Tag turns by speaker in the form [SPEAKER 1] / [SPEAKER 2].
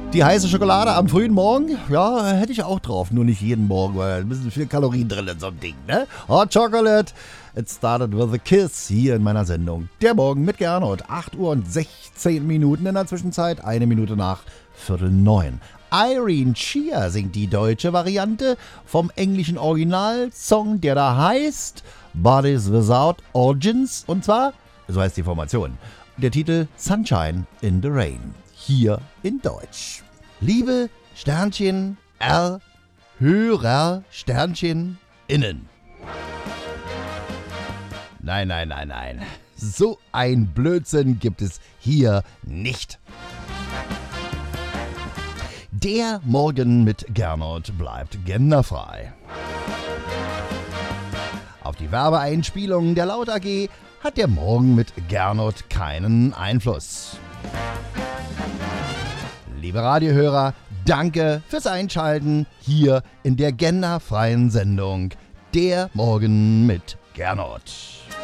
[SPEAKER 1] Die heiße Schokolade am frühen Morgen, ja, hätte ich auch drauf. Nur nicht jeden Morgen, weil ein bisschen viel Kalorien drin in so einem Ding, ne? Hot Chocolate, it started with a kiss hier in meiner Sendung. Der Morgen mit Gernot, 8 Uhr und 16 Minuten in der Zwischenzeit, 1 Minute nach 8:45. Irene Chia singt die deutsche Variante vom englischen Originalsong, der da heißt Bodies Without Origins. Und zwar, so heißt die Formation, der Titel Sunshine in the Rain. Hier in Deutsch. Liebe Sternchen R, Hörer Sternchen innen. Nein. So ein Blödsinn gibt es hier nicht. Der Morgen mit Gernot bleibt genderfrei. Auf die Werbeeinspielung der Laut AG hat der Morgen mit Gernot keinen Einfluss. Liebe Radiohörer, danke fürs Einschalten hier in der genderfreien Sendung Der Morgen mit Gernot.